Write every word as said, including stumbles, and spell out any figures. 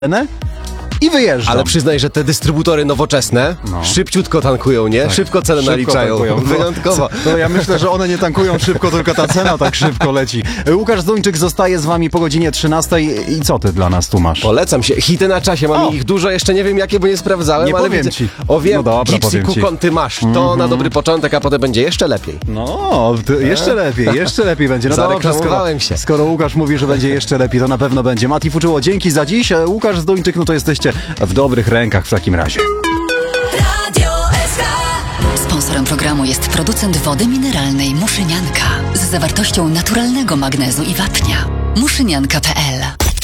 i wyjeżdżam. Ale przyznaj, że te dystrybutory nowoczesne no. szybciutko tankują, nie? Tak. Szybko cenę szybko naliczają. Tankują. Wyjątkowo. No, ja myślę, że one nie tankują szybko, tylko ta cena tak szybko leci. Łukasz Zduńczyk zostaje z wami po godzinie trzynastej. I co ty dla nas tu masz? Polecam się. Hity na czasie. Mam o. ich dużo. Jeszcze nie wiem, jakie, bo nie sprawdzałem, nie ale powiem widzę. Ci. O wiem, no dobra, Gypsy Kukon ty masz. To mm-hmm. na dobry początek, a potem będzie jeszcze lepiej. No, jeszcze lepiej, jeszcze lepiej będzie. No dobrze, skoro, się. skoro Łukasz mówi, że będzie jeszcze lepiej, to na pewno będzie. Mati Fuczyło, dzięki za dziś. Łukasz Zduńczyk, no to jesteście w dobrych rękach w takim razie. Sponsorem programu jest producent wody mineralnej Muszynianka z zawartością naturalnego magnezu i wapnia. muszynianka kropka p l